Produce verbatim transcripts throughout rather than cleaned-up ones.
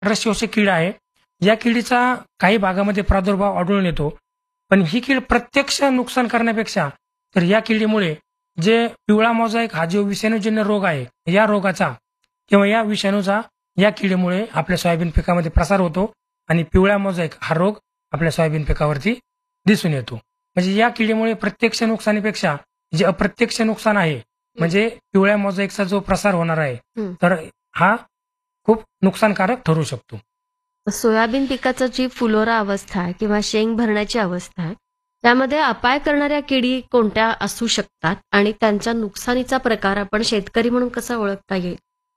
रसशोषक कीड आहे. या किडीचा काही भागामध्ये प्रादुर्भाव आढळून येतो. पण ही कीड प्रत्यक्ष नुकसान करण्यापेक्षा तर या किडीमुळे जे पिवळा मोझॅक हा जो विषाणूजन्य रोग आहे, या रोगाचा किंवा या विषाणूचा या किडीमुळे आपल्या सोयाबीन पिकामध्ये प्रसार होतो आणि पिवळा मोझॅक हा रोग आपल्या सोयाबीन पिकावरती दिसून येतो. म्हणजे या किडीमुळे प्रत्यक्ष नुकसानीपेक्षा जे अप्रत्यक्ष नुकसान आहे, म्हणजे पिवळ्या मोझॅकचा जो प्रसार होणार आहे, हं. तर हा खूप नुकसानकारक ठरू शकतो. सोयाबीन पिकाचं जी फुलोरा अवस्था आहे किंवा शेंग भरण्याची अवस्था आहे, त्यामध्ये अपाय करणाऱ्या किडी कोणत्या असू शकतात आणि त्यांच्या नुकसानीचा प्रकार आपण शेतकरी म्हणून कसा ओळखता येईल?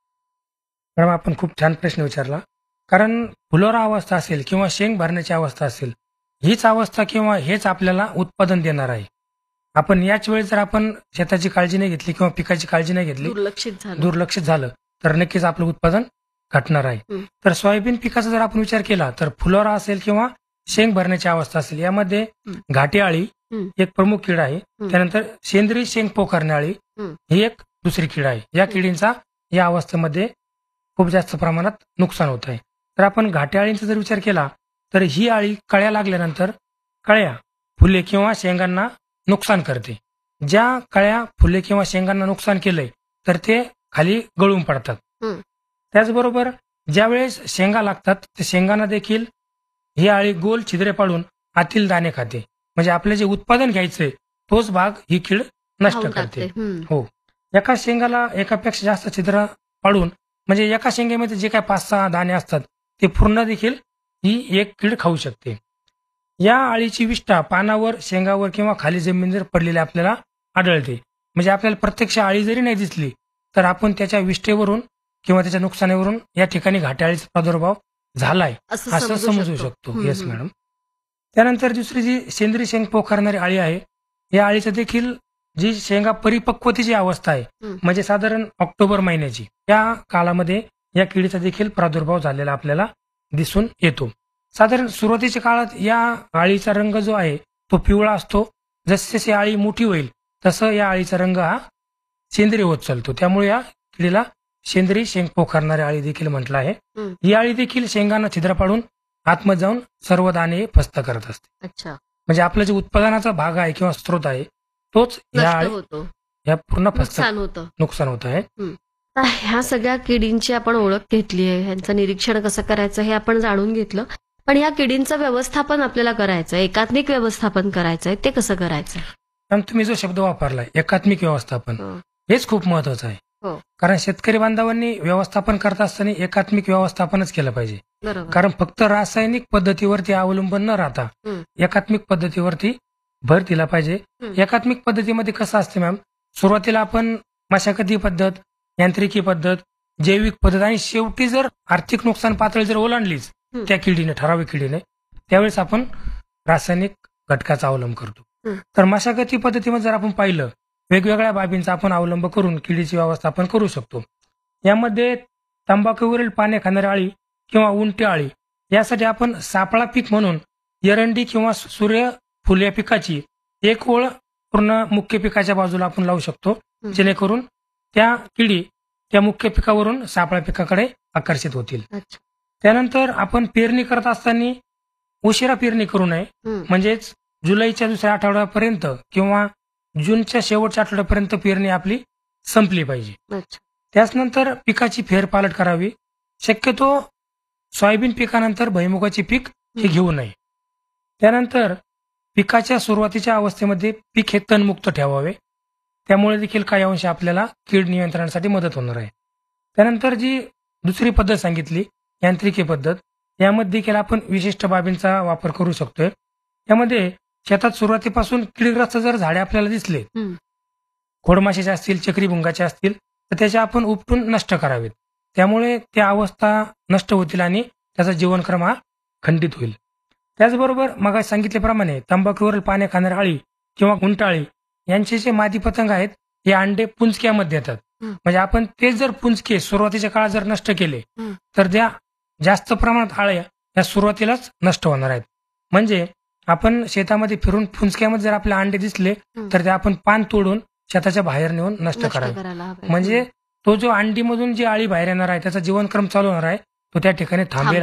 मॅडम, आपण खूप छान प्रश्न विचारला. कारण फुलोरा अवस्था असेल किंवा शेंग भरण्याची अवस्था असेल, हीच अवस्था किंवा हेच आपल्याला उत्पादन देणार आहे. आपण याच वेळेस जर आपण शेताची काळजी नाही घेतली किंवा पिकाची काळजी नाही घेतली, दुर्लक्षित झालं. दुर्लक्षित झालं, तर नक्कीच आपलं उत्पादन घटणार आहे. हं. तर सोयाबीन पिकाचा जर आपण विचार केला तर फुलोरा असेल किंवा शेंग भरण्याची अवस्था असेल, यामध्ये हं. घाटे अळी हं. एक प्रमुख कीड आहे. हं. त्यानंतर सेंद्रिय शेंग पोखरणे अळी हं. ही एक दुसरी कीड आहे. या किडींचा या अवस्थेमध्ये खूप जास्त प्रमाणात नुकसान होत आहे. तर आपण घाटे अळींचा जर विचार केला तर ही अळी कळ्या लागल्यानंतर कळ्या, फुले किंवा शेंगांना नुकसान करते. ज्या कळ्या, फुले किंवा शेंगांना नुकसान केलंय तर ते खाली गळून पडतात. हं. त्याचबरोबर ज्यावेळेस शेंगा लागतात त्या शेंगांना देखील ही अळी गोल छिद्रे पाडून आतील दाणे खाते. म्हणजे आपले जे उत्पादन घ्यायचंय तोच भाग ही कीड नष्ट खाऊन करते. टाकते. हं. हो. एका शेंगाला एकापेक्षा जास्त छिद्र पाडून, म्हणजे एका शेंगेमध्ये जे काही पाच सहा दाणे असतात ते पूर्ण देखील ही एक कीड खाऊ शकते. या अळीची विष्ठा पानावर, शेंगावर किंवा खाली जमिनीवर पडलेली आपल्याला आढळते. म्हणजे आपल्याला प्रत्यक्ष अळी जरी नाही दिसली तर आपण त्याच्या विष्ठेवरून किंवा त्याच्या नुकसानीवरून या ठिकाणी घाटे अळीचा प्रादुर्भाव झालाय असं असं समजू समजू शकतो. शकतो. हं, येस हं. मॅडम. त्यानंतर दुसरी जी सेंद्रिय शेंग पोखरणारी अळी आहे, या अळीचं देखील जी शेंगा परिपक्वतेची अवस्था आहे, हं. म्हणजे साधारण ऑक्टोबर महिन्याची, या काळामध्ये या किडीचा देखील प्रादुर्भाव झालेला आपल्याला दिसून येतो. साधारण सुरुवातीच्या काळात या अळीचा रंग जो आहे तो पिवळा असतो. जसजशी अळी मोठी होईल तसं या अळीचा रंग हा सेंद्रिय होत चालतो. त्यामुळे या किडीला सेंद्रिय शेंग पोखरणारी अळी देखील म्हटलं आहे. हं. ही अळी देखील शेंगांना छिद्र पाडून आतमध्ये जाऊन सर्व दाणे फस्त करत असते. अच्छा. म्हणजे आपला जे उत्पादनाचा भाग आहे किंवा स्रोत आहे तोच या नष्ट अळी होतो. या पूर्ण फस्त नुकसान होतं. नुकसान होत आहे. तर ह्या सगळ्या किडींची आपण ओळख घेतली आहे, ह्यांचं निरीक्षण कसं करायचं हे आपण जाणून घेतलं. पण या किडींचं व्यवस्थापन आपल्याला करायचं आहे, एकात्मिक व्यवस्थापन करायचं आहे, ते कसं करायचं? मॅम, तुम्ही जो शब्द वापरलाय एकात्मिक व्यवस्थापन, हो. हेच खूप महत्वाचं आहे. हो. कारण शेतकरी बांधवांनी व्यवस्थापन करत असताना एकात्मिक व्यवस्थापनच केलं पाहिजे. बरोबर. कारण फक्त रासायनिक पद्धतीवरती अवलंबून न राहता हं. एकात्मिक पद्धतीवरती भर दिला पाहिजे. हं. एकात्मिक पद्धतीमध्ये कसं असते मॅम, सुरुवातीला आपण मशागती पद्धत, यांत्रिकी पद्धत, जैविक पद्धत आणि शेवटी जर आर्थिक नुकसान पातळी जर ओलांडलीच हं. त्या किडीने, ठराविक किडीने, त्यावेळेस आपण रासायनिक घटकाचा अवलंब करतो. हं. तर मशागती पद्धतीमध्ये जर आपण पाहिलं, वेगवेगळ्या बाबींचा आपण अवलंब करून किडीची व्यवस्थापन करू शकतो. यामध्ये तंबाखूवरील पाने खाणारी अळी किंवा उंटी अळी यासाठी आपण सापळा पीक म्हणून एरंडी किंवा सूर्यफूल या पिकाची एक ओळ पूर्ण मुख्य पिकाच्या बाजूला आपण लावू शकतो, हं. जेणेकरून त्या किडी त्या मुख्य पिकावरून सापळा पिकाकडे आकर्षित होतील. अच्छा. त्यानंतर आपण पेरणी करत असताना उशिरा पेरणी करू नये. हं. म्हणजेच जुलैच्या दुसऱ्या आठवड्यापर्यंत किंवा जूनच्या शेवटच्या आठवड्यापर्यंत पेरणी आपली संपली पाहिजे. अच्छा. त्याचनंतर पिकाची फेरपालट करावी. शक्यतो सोयाबीन पिकानंतर भुईमुगाचे पीक हे घेऊ नये. त्यानंतर पिकाच्या सुरुवातीच्या अवस्थेमध्ये पीक हे तणमुक्त ठेवावे. त्यामुळे देखील काही अंश आपल्याला कीड नियंत्रणासाठी मदत होणार आहे. त्यानंतर जी दुसरी पद्धत सांगितली, यांत्रिकी पद्धत, यामध्ये देखील आपण विशिष्ट बाबींचा वापर करू शकतोय. यामध्ये शेतात सुरुवातीपासून कीडग्रस्त जर झाडे आपल्याला दिसले, हं. खोडमाशीचे असतील, चक्रीभुंगाचे असतील, तर त्याचे आपण उपटून नष्ट करावेत. त्यामुळे त्या अवस्था नष्ट होतील आणि त्याचा जीवनक्रम हा खंडित होईल. त्याचबरोबर मग सांगितल्याप्रमाणे तंबाखूवरील पाने खाणारी अळी किंवा उंटाळी यांचे जे मादी पतंग आहेत हे अंडे पुंजक्यामध्ये येतात. हं. म्हणजे आपण ते जर पुंजके सुरुवातीच्या काळात जर नष्ट केले हं. तर त्या जास्त प्रमाणात अळ्या या सुरुवातीलाच नष्ट होणार आहेत. म्हणजे आपण शेतामध्ये फिरून पुंजक्यामध्ये जर आपले अंडे दिसले हं. तर ते आपण पान तोडून शेताच्या बाहेर नेऊन नष्ट नष्ट करावे. करायला हवे. म्हणजे तो जो अंडीमधून जी अळी बाहेर येणार आहे त्याचा जीवनक्रम चालू होणार आहे तो त्या ठिकाणी थांबेल